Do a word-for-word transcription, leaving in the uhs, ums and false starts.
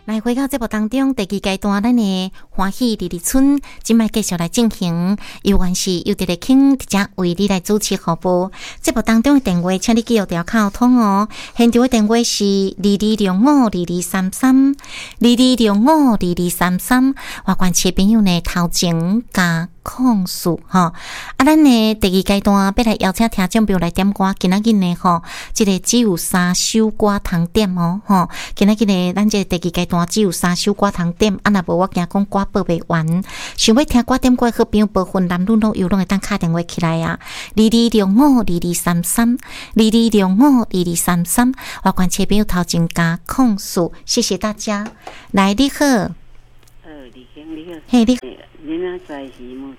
来回到节目当中，第二阶段咱的欢喜日日春，今摆继续来进行。由原是由直直卿直接为你来主持服务。节目当中的电话，请你记录条卡通哦。现场的电话是二二六五二二三三二二六五二二三三。我关切朋友呢，头前加控诉哈。啊，咱呢第二阶段要来邀请听众朋友来点歌，今仔日呢吼，这个只有三首歌通点哦吼。今仔日呢，咱这第二阶段只有三首歌通点，啊，若无我惊讲歌报袂完。想要听歌点歌，好朋友部分男女老幼拢会当打电话起来啊，二二六五二二三三，二二六五二二三三。我关切朋友头前加控诉，谢谢大家。来，你好， 呃，李兄，你好， 嘿，你您啊在是木